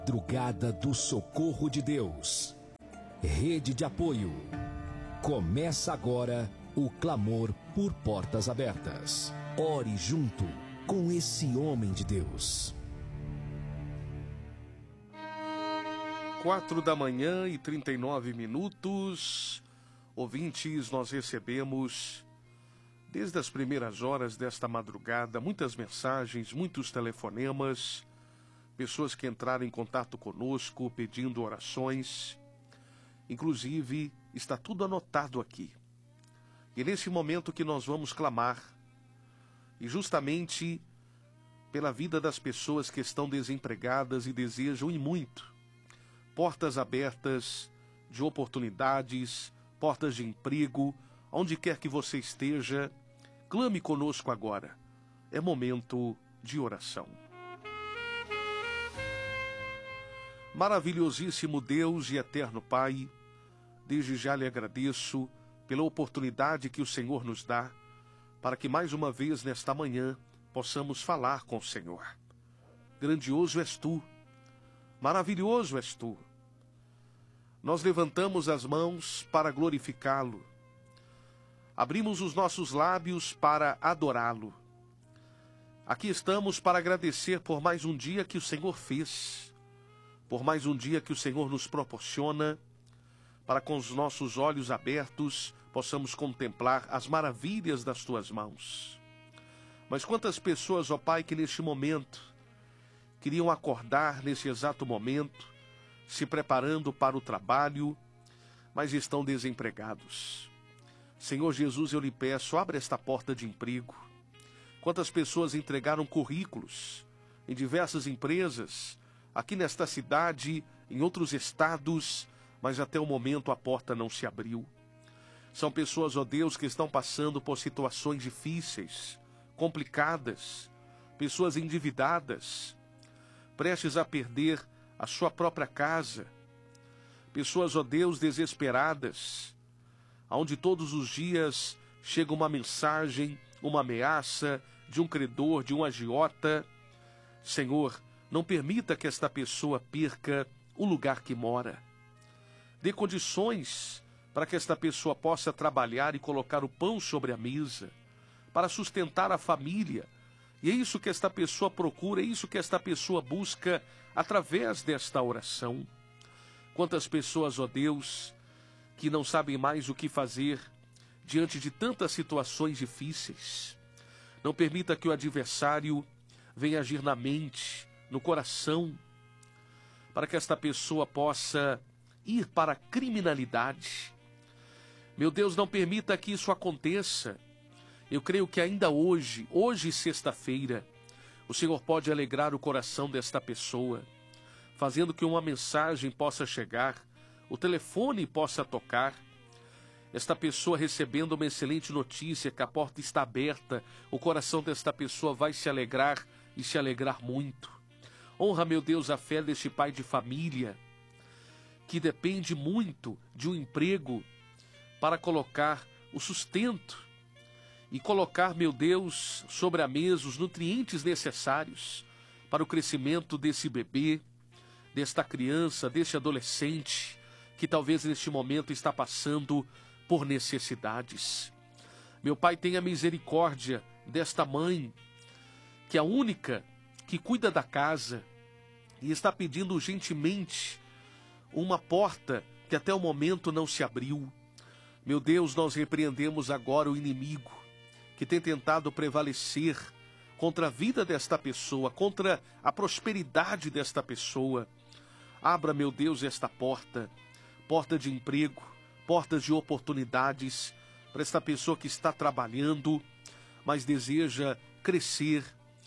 Madrugada do Socorro de Deus. Rede de apoio. Começa agora o clamor por portas abertas. Ore junto com esse homem de Deus. 4h39. Ouvintes, nós recebemos, desde as primeiras horas desta madrugada, muitas mensagens, muitos telefonemas, pessoas que entraram em contato conosco pedindo orações. Inclusive, está tudo anotado aqui. E nesse momento que nós vamos clamar, e justamente pela vida das pessoas que estão desempregadas e desejam e muito portas abertas de oportunidades, portas de emprego, onde quer que você esteja, clame conosco agora. É momento de oração. Maravilhosíssimo Deus e eterno Pai, desde já lhe agradeço pela oportunidade que o Senhor nos dá, para que mais uma vez nesta manhã possamos falar com o Senhor. Grandioso és Tu, maravilhoso és Tu. Nós levantamos as mãos para glorificá-lo. Abrimos os nossos lábios para adorá-lo. Aqui estamos para agradecer por mais um dia que o Senhor fez, por mais um dia que o Senhor nos proporciona, para com os nossos olhos abertos possamos contemplar as maravilhas das Tuas mãos. Mas quantas pessoas, ó Pai, que neste momento queriam acordar nesse exato momento, se preparando para o trabalho, mas estão desempregados. Senhor Jesus, eu lhe peço, abre esta porta de emprego. Quantas pessoas entregaram currículos em diversas empresas, aqui nesta cidade, em outros estados, mas até o momento a porta não se abriu. São pessoas, ó Deus, que estão passando por situações difíceis, complicadas, pessoas endividadas, prestes a perder a sua própria casa, pessoas, ó Deus, desesperadas, onde todos os dias chega uma mensagem, uma ameaça de um credor, de um agiota. Senhor, não permita que esta pessoa perca o lugar que mora. Dê condições para que esta pessoa possa trabalhar e colocar o pão sobre a mesa, para sustentar a família. E é isso que esta pessoa procura, é isso que esta pessoa busca através desta oração. Quantas pessoas, ó Deus, que não sabem mais o que fazer diante de tantas situações difíceis. Não permita que o adversário venha agir na mente, no coração, para que esta pessoa possa ir para a criminalidade. Meu Deus, não permita que isso aconteça. Eu creio que ainda hoje, sexta-feira, o Senhor pode alegrar o coração desta pessoa, fazendo que uma mensagem possa chegar, o telefone possa tocar, esta pessoa recebendo uma excelente notícia, que a porta está aberta, o coração desta pessoa vai se alegrar e se alegrar muito. Honra, meu Deus, a fé deste pai de família, que depende muito de um emprego para colocar o sustento e colocar, meu Deus, sobre a mesa os nutrientes necessários para o crescimento desse bebê, desta criança, deste adolescente, que talvez neste momento está passando por necessidades. Meu Pai, tenha misericórdia desta mãe, que é a única que cuida da casa e está pedindo urgentemente uma porta que até o momento não se abriu. Meu Deus, nós repreendemos agora o inimigo que tem tentado prevalecer contra a vida desta pessoa, contra a prosperidade desta pessoa. Abra, meu Deus, esta porta de emprego, portas de oportunidades para esta pessoa que está trabalhando, mas deseja crescer,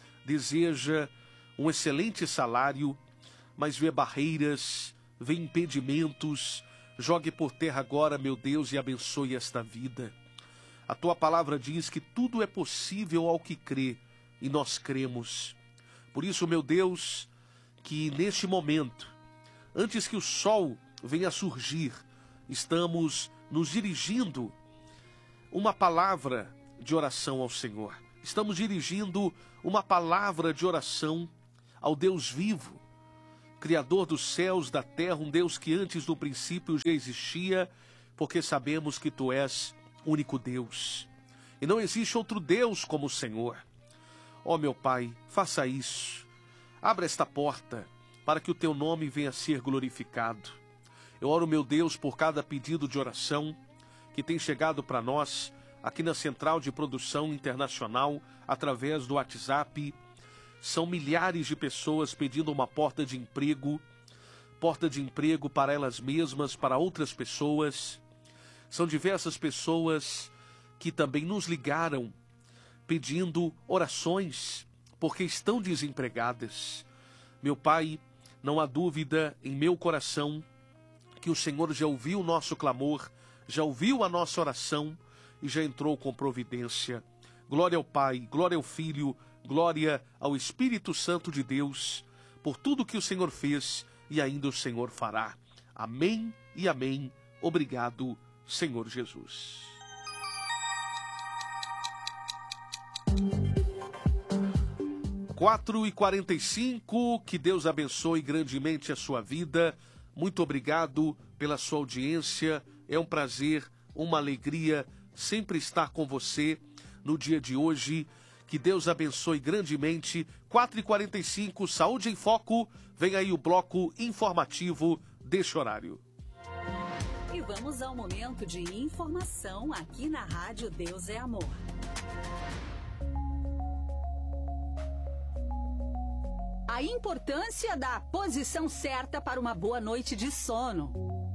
deseja um excelente salário, mas vê barreiras, vê impedimentos. Jogue por terra agora, meu Deus, e abençoe esta vida. A Tua palavra diz que tudo é possível ao que crê, e nós cremos. Por isso, meu Deus, que neste momento, antes que o sol venha a surgir, estamos nos dirigindo uma palavra de oração ao Senhor. Estamos dirigindo uma palavra de oração ao Deus vivo, Criador dos céus, da terra, um Deus que antes do princípio já existia, porque sabemos que Tu és único Deus. E não existe outro Deus como o Senhor. Ó meu Pai, faça isso. Abra esta porta para que o Teu nome venha a ser glorificado. Eu oro, meu Deus, por cada pedido de oração que tem chegado para nós aqui na Central de Produção Internacional, através do WhatsApp. São milhares de pessoas pedindo uma porta de emprego para elas mesmas, para outras pessoas. São diversas pessoas que também nos ligaram pedindo orações, porque estão desempregadas. Meu Pai, não há dúvida em meu coração que o Senhor já ouviu o nosso clamor, já ouviu a nossa oração e já entrou com providência. Glória ao Pai, glória ao Filho, glória ao Espírito Santo de Deus, por tudo que o Senhor fez e ainda o Senhor fará. Amém e amém. Obrigado, Senhor Jesus. Quatro e 45, que Deus abençoe grandemente a sua vida. Muito obrigado pela sua audiência. É um prazer, uma alegria sempre estar com você no dia de hoje. Que Deus abençoe grandemente. 4h45, Saúde em Foco. Vem aí o bloco informativo deste horário. E vamos ao momento de informação aqui na Rádio Deus é Amor. A importância da posição certa para uma boa noite de sono.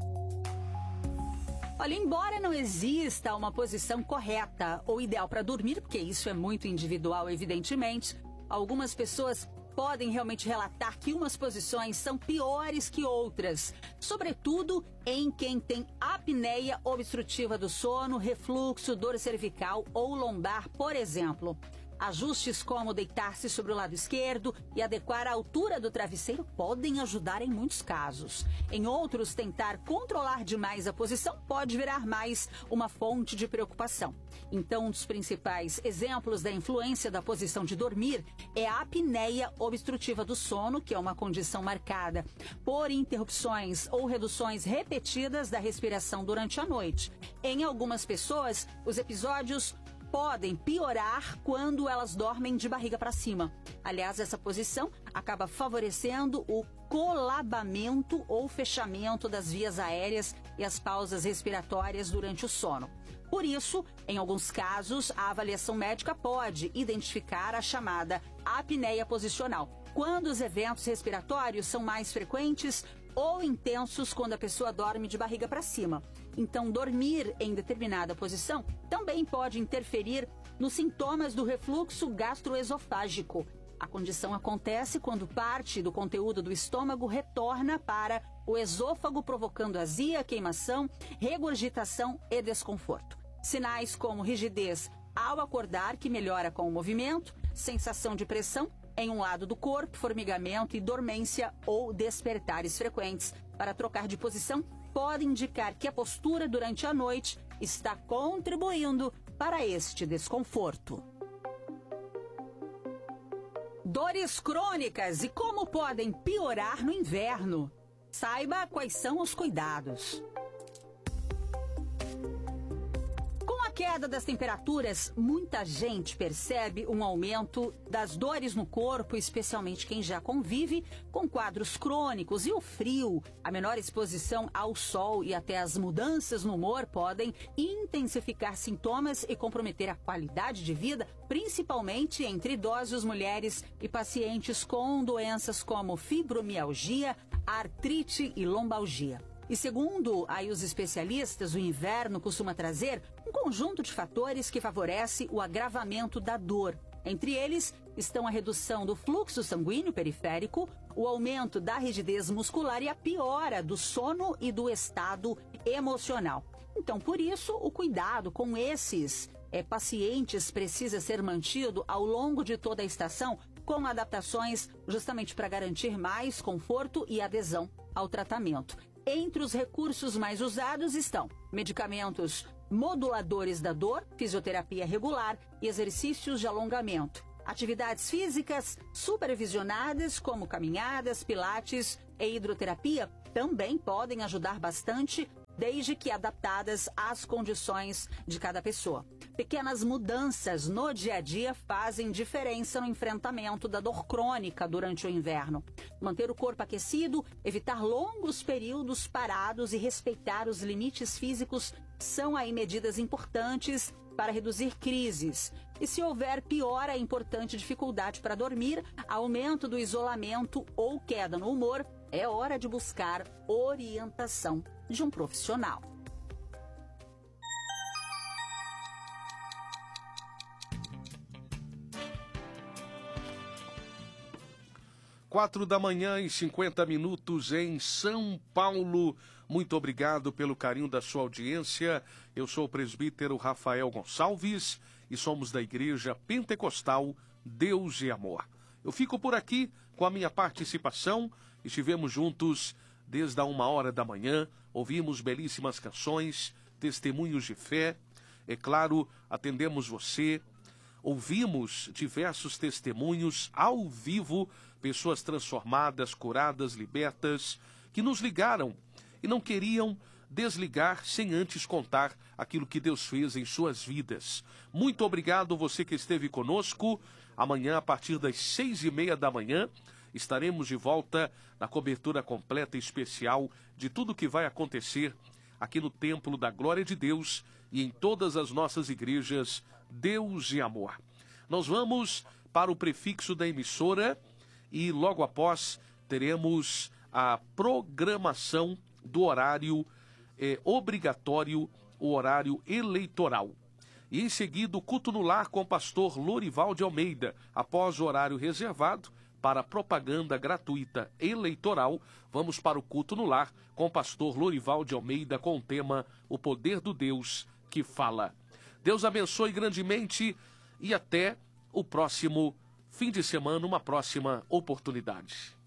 Olha, embora não exista uma posição correta ou ideal para dormir, porque isso é muito individual, evidentemente, algumas pessoas podem realmente relatar que umas posições são piores que outras, sobretudo em quem tem apneia obstrutiva do sono, refluxo, dor cervical ou lombar, por exemplo. Ajustes como deitar-se sobre o lado esquerdo e adequar a altura do travesseiro podem ajudar em muitos casos. Em outros, tentar controlar demais a posição pode virar mais uma fonte de preocupação. Então, um dos principais exemplos da influência da posição de dormir é a apneia obstrutiva do sono, que é uma condição marcada por interrupções ou reduções repetidas da respiração durante a noite. Em algumas pessoas, os episódios podem piorar quando elas dormem de barriga para cima. Aliás, essa posição acaba favorecendo o colabamento ou fechamento das vias aéreas e as pausas respiratórias durante o sono. Por isso, em alguns casos, a avaliação médica pode identificar a chamada apneia posicional, quando os eventos respiratórios são mais frequentes ou intensos quando a pessoa dorme de barriga para cima. Então, dormir em determinada posição também pode interferir nos sintomas do refluxo gastroesofágico. A condição acontece quando parte do conteúdo do estômago retorna para o esôfago, provocando azia, queimação, regurgitação e desconforto. Sinais como rigidez ao acordar, que melhora com o movimento, sensação de pressão em um lado do corpo, formigamento e dormência ou despertares frequentes. Para trocar de posição, pode indicar que a postura durante a noite está contribuindo para este desconforto. Dores crônicas e como podem piorar no inverno. Saiba quais são os cuidados. Com a queda das temperaturas, muita gente percebe um aumento das dores no corpo, especialmente quem já convive com quadros crônicos. E o frio, a menor exposição ao sol e até as mudanças no humor podem intensificar sintomas e comprometer a qualidade de vida, principalmente entre idosos, mulheres e pacientes com doenças como fibromialgia, artrite e lombalgia. E segundo aí os especialistas, o inverno costuma trazer um conjunto de fatores que favorece o agravamento da dor. Entre eles estão a redução do fluxo sanguíneo periférico, o aumento da rigidez muscular e a piora do sono e do estado emocional. Então, por isso, o cuidado com esses pacientes precisa ser mantido ao longo de toda a estação, com adaptações justamente para garantir mais conforto e adesão ao tratamento. Entre os recursos mais usados estão medicamentos moduladores da dor, fisioterapia regular e exercícios de alongamento. Atividades físicas supervisionadas como caminhadas, pilates e hidroterapia também podem ajudar bastante, desde que adaptadas às condições de cada pessoa. Pequenas mudanças no dia a dia fazem diferença no enfrentamento da dor crônica durante o inverno. Manter o corpo aquecido, evitar longos períodos parados e respeitar os limites físicos são aí medidas importantes para reduzir crises. E se houver piora, importante dificuldade para dormir, aumento do isolamento ou queda no humor, é hora de buscar orientação de um profissional. Quatro da manhã e 50 minutos em São Paulo. Muito obrigado pelo carinho da sua audiência. Eu sou o presbítero Rafael Gonçalves e somos da Igreja Pentecostal Deus e Amor. Eu fico por aqui com a minha participação. Estivemos juntos desde a 1h da manhã, ouvimos belíssimas canções, testemunhos de fé. É claro, atendemos você, ouvimos diversos testemunhos ao vivo, pessoas transformadas, curadas, libertas, que nos ligaram e não queriam desligar sem antes contar aquilo que Deus fez em suas vidas. Muito obrigado você que esteve conosco. Amanhã, a partir das 6h30 da manhã, estaremos de volta na cobertura completa e especial de tudo que vai acontecer aqui no Templo da Glória de Deus e em todas as nossas igrejas Deus e Amor. Nós vamos para o prefixo da emissora e logo após teremos a programação do horário obrigatório, o horário eleitoral. E em seguida o culto no lar com o pastor Lorival de Almeida, após o horário reservado para propaganda gratuita eleitoral, vamos para o culto no lar com o pastor Lorival de Almeida com o tema O Poder do Deus que Fala. Deus abençoe grandemente e até o próximo fim de semana, uma próxima oportunidade.